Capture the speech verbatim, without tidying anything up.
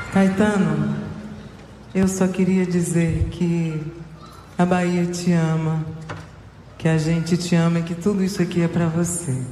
Caetano, eu só queria dizer que a Bahia te ama, que a gente te ama e que tudo isso aqui é pra você.